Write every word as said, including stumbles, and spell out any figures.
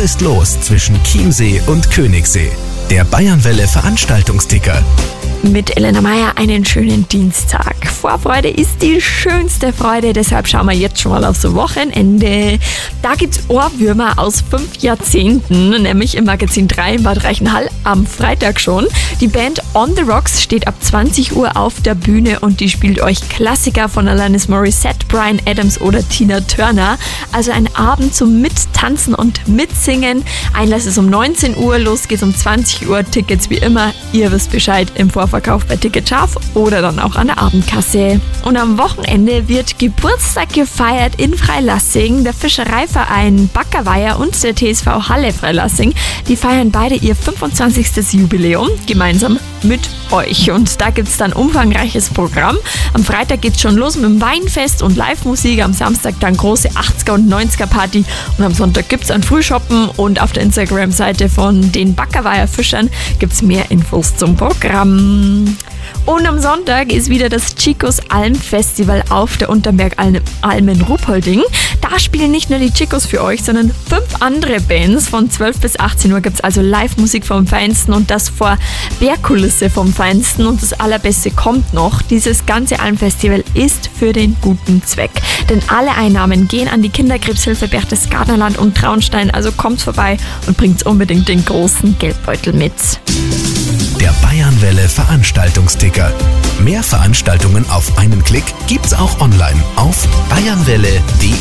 ist los zwischen Chiemsee und Königssee? Der Bayernwelle Veranstaltungsticker. Mit Elena Meier einen schönen Dienstag. Vorfreude ist die schönste Freude, deshalb schauen wir jetzt schon mal aufs Wochenende. Da gibt's Ohrwürmer aus fünf Jahrzehnten, nämlich im Magazin drei in Bad Reichenhall am Freitag schon. Die Band On The Rocks steht ab zwanzig Uhr auf der Bühne und die spielt euch Klassiker von Alanis Morissette, Bryan Adams oder Tina Turner. Also ein Abend zum Mittanzen und Mitsingen. Einlass ist um neunzehn Uhr, los geht's um zwanzig Uhr. Tickets wie immer, ihr wisst Bescheid, im Vorfeld Verkauf bei Ticket Scharf oder dann auch an der Abendkasse. Und am Wochenende wird Geburtstag gefeiert in Freilassing. Der Fischereiverein Backerweiher und der T S V Halle Freilassing, die feiern beide ihr fünfundzwanzigstes Jubiläum gemeinsam mit euch. Und da gibt es dann umfangreiches Programm. Am Freitag geht es schon los mit dem Weinfest und Live-Musik. Am Samstag dann große achtziger und neunziger Party. Und am Sonntag gibt es ein Frühshoppen. Und auf der Instagram-Seite von den Backerweiher Fischern gibt es mehr Infos zum Programm. Und am Sonntag ist wieder das Chicos Alm Festival auf der Unterberg Alm in Ruppolding. Da spielen nicht nur die Chicos für euch, sondern fünf andere Bands. Von zwölf bis achtzehn Uhr gibt es also Live-Musik vom Feinsten und das vor Bergkulisse vom Feinsten. Und das Allerbeste kommt noch. Dieses ganze Almfestival ist für den guten Zweck. Denn alle Einnahmen gehen an die Kinderkrebshilfe Berchtesgadenerland und Traunstein. Also kommt vorbei und bringt unbedingt den großen Geldbeutel mit. Der Bayernwelle Veranstaltungsticker. Mehr Veranstaltungen auf einen Klick gibt's auch online auf bayernwelle punkt de.